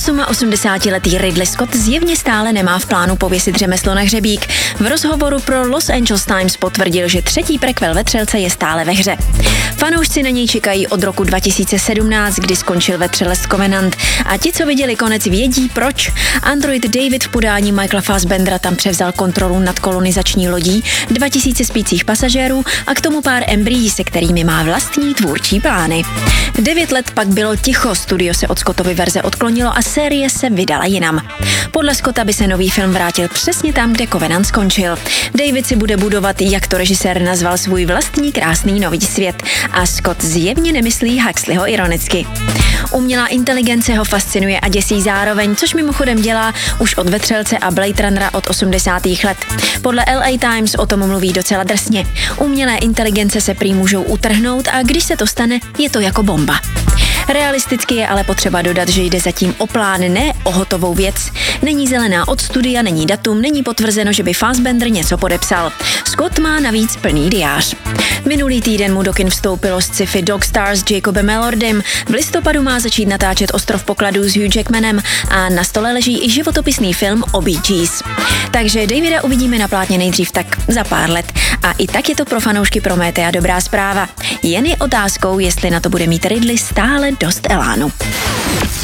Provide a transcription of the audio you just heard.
88letý Ridley Scott zjevně stále nemá v plánu pověsit řemeslo na hřebík. V rozhovoru pro Los Angeles Times potvrdil, že třetí prequel Vetřelce je stále ve hře. Fanoušci na něj čekají od roku 2017, kdy skončil Vetřelec Covenant, a ti, co viděli konec, vědí proč. Android David v podání Michaela Fassbendera tam převzal kontrolu nad kolonizační lodí, 2000 spících pasažérů a k tomu pár embryí, se kterými má vlastní tvůrčí plány. 9 let pak bylo ticho, studio se od Scottovy verze odklonilo a série se vydala jinam. Podle Scotta by se nový film vrátil přesně tam, kde Covenant skončil. David si bude budovat, jak to režisér nazval, svůj vlastní krásný nový svět, a Scott zjevně nemyslí Huxleyho ironicky. Umělá inteligence ho fascinuje a děsí zároveň, což mimochodem dělá už od Vetřelce a Blade Runnera od 80. let. Podle LA Times o tom mluví docela drsně. Umělé inteligence se prý můžou utrhnout a když se to stane, je to jako bomba. Realisticky je ale potřeba dodat, že jde zatím o plán, ne o hotovou věc. Není zelená od studia, není datum, není potvrzeno, že by Fassbender něco podepsal. Scott má navíc plný diář. Minulý týden mu do kin vstoupilo sci-fi Dog Star s Jacobem Elordem, v listopadu má začít natáčet Ostrov pokladů s Hugh Jackmanem a na stole leží i životopisný film o Bee Gees. Takže Davida uvidíme na plátně nejdřív tak za pár let a i tak je to pro fanoušky Prometea dobrá zpráva. Jen je otázkou, jestli na to bude mít Ridley stále dost elánu.